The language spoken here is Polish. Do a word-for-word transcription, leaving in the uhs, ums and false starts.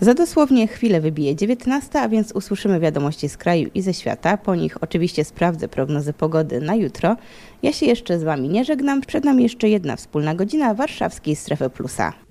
Za dosłownie chwilę wybije dziewiętnasta, a więc usłyszymy wiadomości z kraju i ze świata. Po nich oczywiście sprawdzę prognozy pogody na jutro. Ja się jeszcze z Wami nie żegnam. Przed nami jeszcze jedna wspólna godzina Warszawskiej Strefy Plusa.